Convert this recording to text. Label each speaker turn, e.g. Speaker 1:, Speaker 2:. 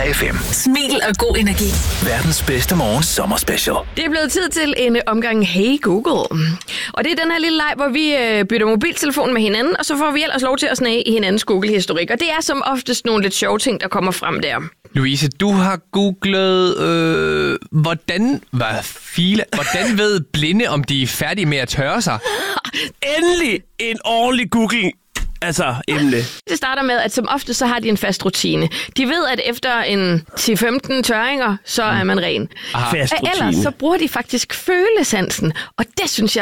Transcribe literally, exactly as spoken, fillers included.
Speaker 1: F M.
Speaker 2: Smil og god energi.
Speaker 1: Verdens bedste morgen sommerspecial.
Speaker 3: Det er blevet tid til en omgang Hey Google. Og det er den her lille leg, hvor vi øh, bytter mobiltelefon med hinanden, og så får vi ellers lov til at snage i hinandens Google-historik. Og det er som oftest nogle lidt sjove ting, der kommer frem der.
Speaker 4: Louise, du har googlet, øh, hvordan, hvad file, hvordan ved blinde, om de er færdige med at tørre sig?
Speaker 5: Endelig en ordentlig Google. Altså, emne.
Speaker 3: Det starter med, at som ofte så har de en fast rutine. De ved, at efter en ti til femten tørringer, så er man ren.
Speaker 5: Fast rutine.
Speaker 3: Ellers så bruger de faktisk følesansen, og det synes jeg